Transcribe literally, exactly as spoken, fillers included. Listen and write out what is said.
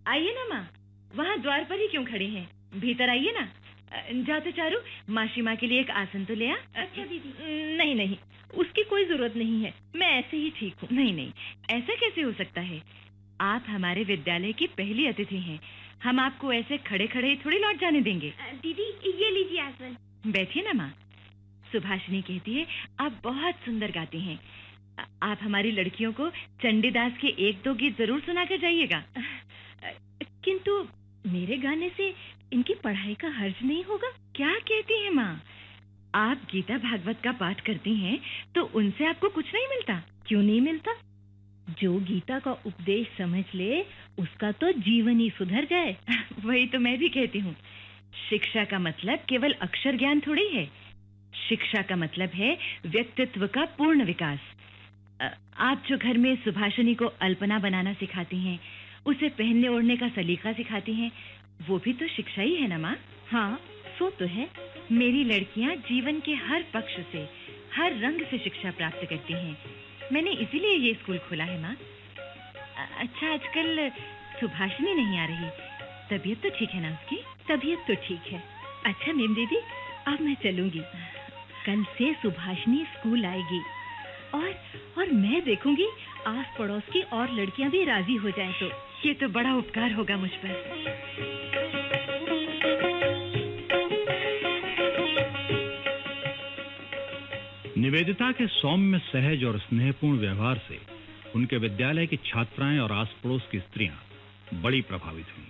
आइए ना माँ, वहाँ द्वार पर ही क्यों खड़े हैं? भीतर आइए ना। जा तो चारू, मासी माँ के लिए एक आसन तो ले आ। अच्छा दीदी। नहीं नहीं, उसकी कोई जरूरत नहीं है, मैं ऐसे ही ठीक हूँ। नहीं नहीं, ऐसा कैसे हो सकता है? आप हमारे विद्यालय की पहली अतिथि हैं, हम आपको ऐसे खड़े खड़े ही थोड़ी लौट जाने देंगे। दीदी ये लीजिए आसन। बैठिए ना माँ। सुभाषिनी कहती है आप बहुत सुंदर गाती हैं। आप हमारी लड़कियों को चंडीदास के एक दो गीत जरूर सुना कर जाइएगा। किंतु मेरे गाने से इनकी पढ़ाई का हर्ज नहीं होगा? क्या कहती हैं माँ? आप गीता भागवत का पाठ करती हैं तो उनसे आपको कुछ नहीं मिलता? क्यों नहीं मिलता? जो गीता का उपदेश समझ ले उसका तो जीवन ही सुधर जाए। वही तो मैं भी कहती हूँ। शिक्षा का मतलब केवल अक्षर ज्ञान थोड़ी है। शिक्षा का मतलब है व्यक्तित्व का पूर्ण विकास। आप जो घर में सुभाषिनी को अल्पना बनाना सिखाती हैं, उसे पहनने ओढ़ने का सलीका सिखाती हैं, वो भी तो शिक्षा ही है ना माँ? हाँ, सो तो है। मेरी लड़कियाँ जीवन के हर पक्ष से, हर रंग से शिक्षा प्राप्त करती हैं। मैंने इसीलिए ये स्कूल खोला है माँ। अच्छा, आजकल सुभाषिनी नहीं आ रही, तबीयत तो ठीक है ना उसकी? तबीयत तो ठीक है। अच्छा मीम दीदी, अब मैं चलूंगी। कल से सुभाषिनी स्कूल आएगी और और मैं देखूंगी आस पड़ोस की और लड़कियां भी राजी हो जाएं तो। ये तो बड़ा उपकार होगा मुझ पर। निवेदिता के सौम्य, सहज और स्नेहपूर्ण व्यवहार से उनके विद्यालय की छात्राएं और आस पड़ोस की स्त्रियां बड़ी प्रभावित हुई।